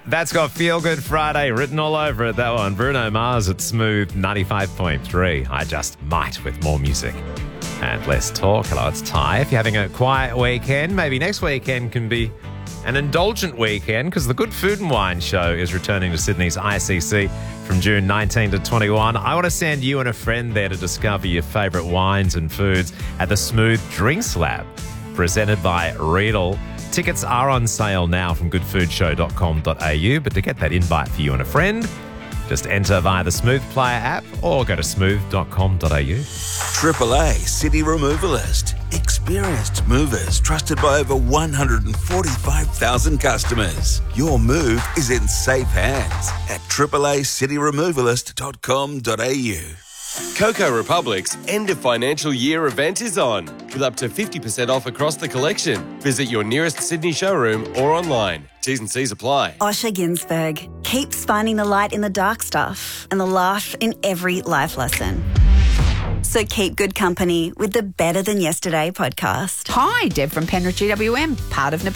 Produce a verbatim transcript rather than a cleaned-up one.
That's got Feel Good Friday written all over it, that one. Bruno Mars at Smooth ninety-five point three. I just might with more music and less talk. Hello, it's Ty. If you're having a quiet weekend, maybe next weekend can be an indulgent weekend because the Good Food and Wine Show is returning to Sydney's I C C from June nineteenth to twenty-one. I want to send you and a friend there to discover your favourite wines and foods at the Smooth Drinks Lab, presented by Riedel. Tickets are on sale now from good food show dot com dot a u, but to get that invite for you and a friend, just enter via the Smooth Player app or go to smooth dot com dot a u. Triple A City Removalist. Experienced movers trusted by over one hundred forty-five thousand customers. Your move is in safe hands at triple A city removalist dot com dot a u. Coco Republic's end of financial year event is on, with up to fifty percent off across the collection. Visit your nearest Sydney showroom or online. T's and C's apply. Osher Ginsberg keeps finding the light in the dark stuff and the laugh in every life lesson. So keep good company with the Better Than Yesterday podcast. Hi, Deb from Penrith G W M, part of